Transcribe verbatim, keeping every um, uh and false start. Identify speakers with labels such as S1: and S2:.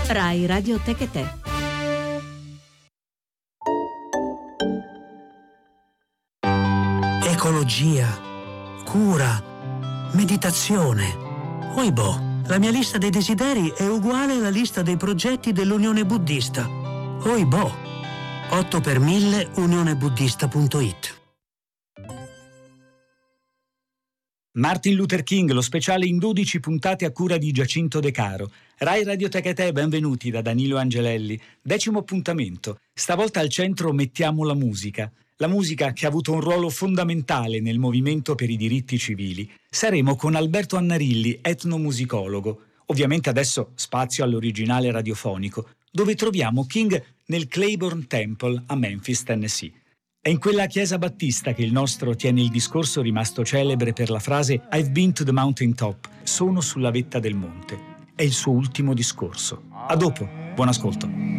S1: Rai Radio Tecate.
S2: Ecologia, cura, meditazione. Oibò, la mia lista dei desideri è uguale alla lista dei progetti dell'Unione Buddista. Oibò, otto per mille unione buddista punto it.
S3: Martin Luther King, lo speciale in dodici puntate a cura di Giacinto De Caro. Rai Radio Tecate, benvenuti da Danilo Angelelli. Decimo appuntamento. Stavolta al centro mettiamo la musica. La musica che ha avuto un ruolo fondamentale nel movimento per i diritti civili. Saremo con Alberto Annarilli, etnomusicologo. Ovviamente adesso spazio all'originale radiofonico, dove troviamo King nel Claiborne Temple a Memphis, Tennessee. È in quella chiesa battista che il nostro tiene il discorso rimasto celebre per la frase I've been to the mountain top, sono sulla vetta del monte. È il suo ultimo discorso. A dopo, buon ascolto.